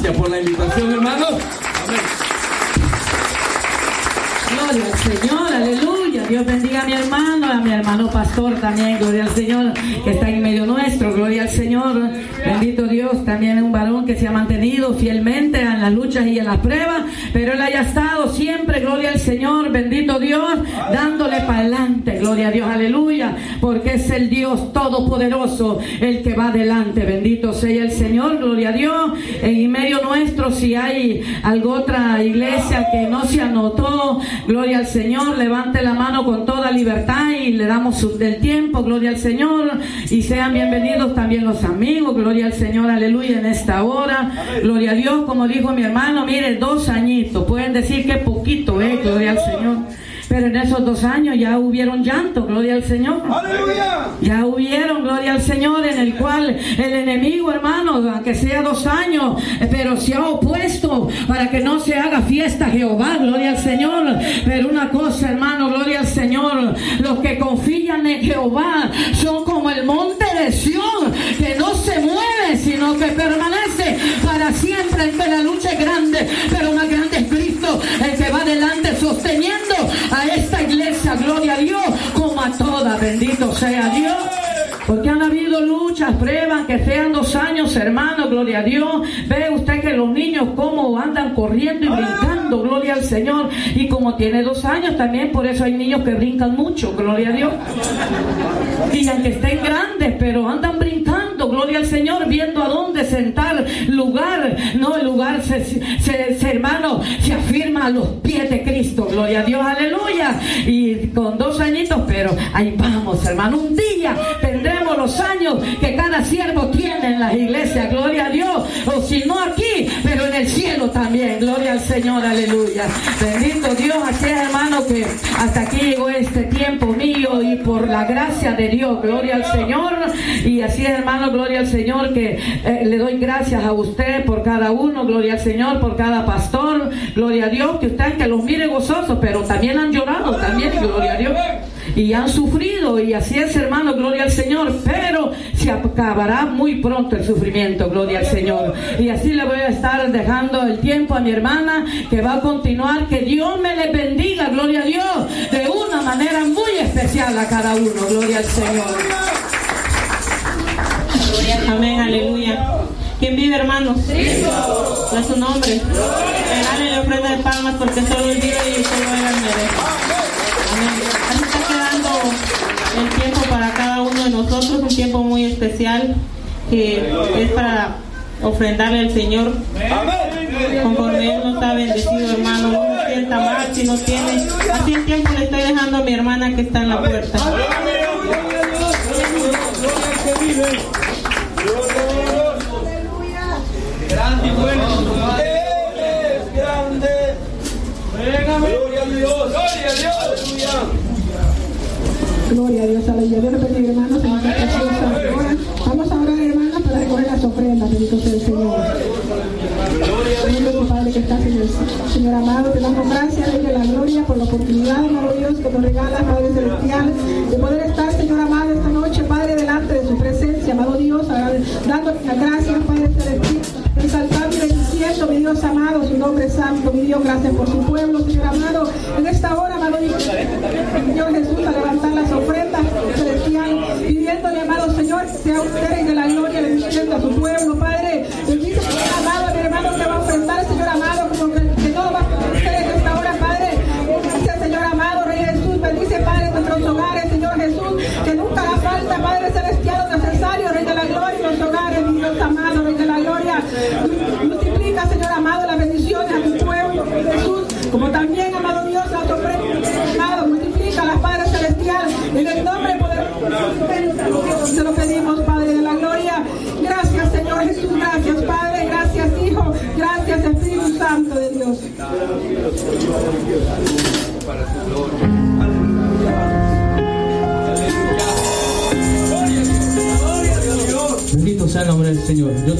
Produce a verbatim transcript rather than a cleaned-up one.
Gracias por la invitación, hermano. Amén. Gloria al Señor, aleluya. Dios bendiga a mi hermano, a mi hermano pastor también, gloria al Señor, que está en medio nuestro, gloria al Señor. Bendito Dios, también es un varón que se ha mantenido fielmente en las luchas y en las pruebas, pero él haya estado siempre, gloria al Señor, bendito Dios, dándole para adelante, gloria a Dios, aleluya, porque es el Dios todopoderoso el que va adelante. Bendito sea el Señor, gloria a Dios. En medio nuestro, si hay alguna otra iglesia que no se anotó, gloria al Señor, levante la mano con toda libertad y le damos su, del tiempo, gloria al Señor, y sean bienvenidos también los amigos, gloria al Señor, aleluya, en esta hora, gloria a Dios, como dijo mi hermano, mire, dos añitos, pueden decir que poquito, eh, gloria al Señor. Pero en esos dos años ya hubieron llanto, gloria al Señor. ¡Aleluya! Ya hubieron, gloria al Señor, en el cual el enemigo, hermano, aunque sea dos años, pero se ha opuesto para que no se haga fiesta Jehová, gloria al Señor. Pero una cosa, hermano, gloria al Señor, los que confían en Jehová son como el monte de Sión, que no se mueve, sino que permanece para siempre. El que la lucha es grande, pero más grande es Cristo, el que va adelante sosteniendo a esta iglesia, gloria a Dios, como a todas, bendito sea Dios. Porque han habido luchas, pruebas, que sean dos años, hermano, gloria a Dios. Ve usted que los niños como andan corriendo y brincando, gloria al Señor. Y como tiene dos años también, por eso hay niños que brincan mucho, gloria a Dios. Y aunque estén grandes, pero andan brincando, gloria al Señor, viendo a dónde sentar lugar. No, el lugar, se, se, se, hermano, se afirma a los pies de Cristo, gloria a Dios, aleluya. Y con dos añitos, pero ahí vamos, hermano, un día tendremos los años que cada siervo tiene en las iglesias, gloria a Dios, o si no aquí, pero en el cielo también, gloria al Señor, aleluya. Bendito Dios, así es, hermano, que hasta aquí llegó este tiempo mío y por la gracia de Dios, gloria al Señor. Y así es, hermano, gloria al Señor, que eh, le doy gracias a usted por cada uno, gloria al Señor, por cada pastor, gloria a Dios, que usted que los mire gozosos, pero también han llorado, también, gloria a Dios, y han sufrido, y así es, hermano, gloria al Señor, pero se acabará muy pronto el sufrimiento, gloria al Señor. Y así le voy a estar dejando el tiempo a mi hermana, que va a continuar. Que Dios me le bendiga, gloria a Dios, de una manera muy especial a cada uno, gloria al Señor. Amén, aleluya. ¿Quién vive, hermanos? Cristo. ¿Cuál es su nombre? Dale la ofrenda de palmas, porque solo Él vive y solo Él merece. Amén. Así está quedando el tiempo para cada uno de nosotros, un tiempo muy especial que es para ofrendarle al Señor conforme Él nos ha bendecido, hermano. No se sienta mal si no tiene. Así el tiempo le estoy dejando a mi hermana que está en la puerta. Grande y bueno, eres grande. Gloria a Dios, gloria a Dios. Gloria a Dios, aleluya. Dios les bendiga, hermanos, en esta preciosa hora. Vamos a orar, hermanas, para recoger las ofrendas, bendito sea el Señor. Bendito Padre que estás en el Señor amado, te damos gracias, Rey de la gloria, por la oportunidad, amado Dios, que nos regalas, Padre celestial, de poder estar, Señor amado, esta noche, Padre, delante de su presencia, amado Dios, dándote las gracias, Padre celestial, exaltando y bendiciendo, mi Dios amado, su nombre santo, mi Dios, gracias por su pueblo, Señor amado, en esta hora, amado Dios, Señor Jesús, a levantar las ofrendas celestial, pidiéndole, amado Señor, que sea usted de la gloria, bendiciendo a su pueblo, Padre, bendice, Señor amado, mi hermano que va a ofrendar, Señor amado, como que, que no lo va a hacer en esta hora, Padre, bendice, Señor amado, Rey Jesús, bendice, Padre, nuestros hogares, Señor Jesús, que nunca haga falta, Padre celestial, necesario, Rey de la gloria, en los hogares, mi Dios amado, Rey de la gloria, multiplica, Señor amado, las bendiciones a tu pueblo, Jesús, como también, amado Dios, a tu ofrenda, amado, multiplica las Padre celestial, en el nombre poderoso, se lo pedimos, Padre de la gloria. Gracias, Señor Jesús, gracias, Padre, gracias, Hijo, gracias, Espíritu Santo de Dios. Bendito sea el nombre del Señor. Yo